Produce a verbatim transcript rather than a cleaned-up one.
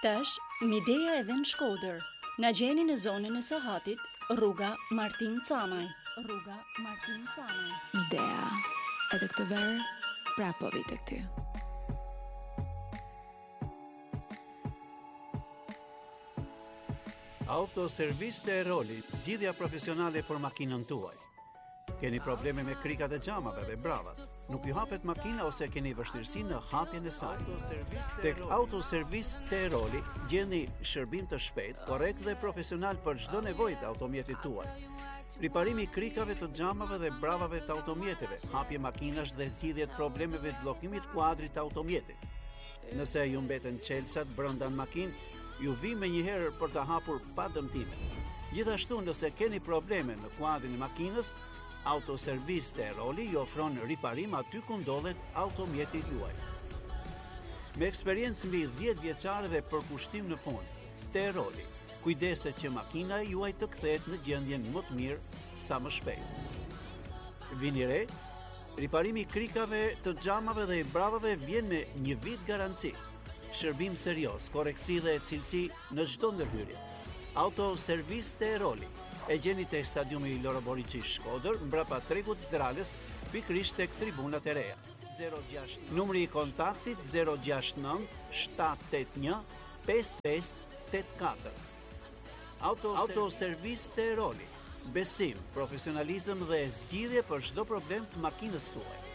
Tash, Midea edhe në Shkodër. Na gjeni në zonën e Sahatit, rruga Martin Camaj. Rruga Martin Camaj. Midea, edhe këtë verë, prapo vite këty. Autoservis të Eroli, zgjidhja profesionale për makinën tuaj. Keni probleme me krikat e xhamave dhe bravat, nuk ju hapet makina ose keni vështirësi në hapjen e saj. Tek Autoservis të Eroli gjeni shërbim të shpejtë, korrekt dhe profesional për çdo nevojë të automjetit tuaj. Riparimi i krikave të xhamave dhe bravave të automjeteve, hapje makinash dhe zgjidhje të problemeve të bllokimit kuadrit të automjetit. Nëse ju mbeten çelësat brenda në makinë, ju vi me njëherë për të hapur pa dëmtime. Gjithashtu, nëse keni probleme në kuadrin e makinës, Autoservis të Eroli ju ofron riparim aty ku ndodhet automjeti juaj. Me eksperiencë mbi dhjetë vjeçare dhe përkushtim në punë, të Eroli, kujdeset që makina e juaj të kthehet në gjendjen më të mirë sa më shpejt. Vini re, riparimi i krikave të xhamave dhe i bravave vjen me një vit garanci. Shërbim serioz, koreksi dhe cilësi në çdo ndërhyrje. Autoservis të Eroli e gjeni tek stadiumi Loro Boriçi Shkodër, mbrapa tregut Zdralës, pikërisht tek tribunat e reja. Numri i kontaktit zero gjasht nëntë shtat tet një pesë pesë tet katër. Autoservis të Eroli. Besim, profesionalizëm dhe zgjidhje për çdo problem të makinës tuaj.